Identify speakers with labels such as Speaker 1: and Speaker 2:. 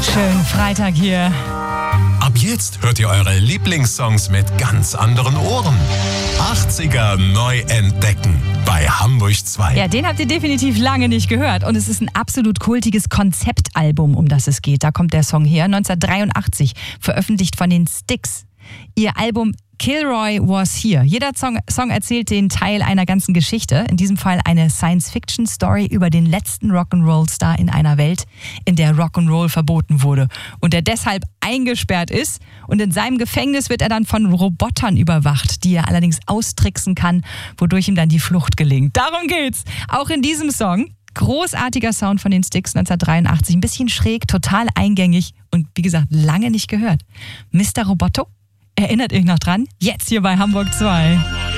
Speaker 1: Schönen Freitag hier.
Speaker 2: Ab jetzt hört ihr eure Lieblingssongs mit ganz anderen Ohren. 80er neu entdecken bei Hamburg 2.
Speaker 1: Ja, den habt ihr definitiv lange nicht gehört. Und es ist ein absolut kultiges Konzeptalbum, um das es geht. Da kommt der Song her, 1983, veröffentlicht von den Styx. Ihr Album Kilroy Was Here. Jeder Song erzählt den Teil einer ganzen Geschichte. In diesem Fall eine Science-Fiction-Story über den letzten Rock'n'Roll-Star in einer Welt, in der Rock'n'Roll verboten wurde. Und der deshalb eingesperrt ist. Und in seinem Gefängnis wird er dann von Robotern überwacht, die er allerdings austricksen kann, wodurch ihm dann die Flucht gelingt. Darum geht's. Auch in diesem Song. Großartiger Sound von den Styx 1983. Ein bisschen schräg, total eingängig und wie gesagt, lange nicht gehört. Mr. Roboto? Erinnert ihr euch noch dran? Jetzt hier bei Hamburg 2.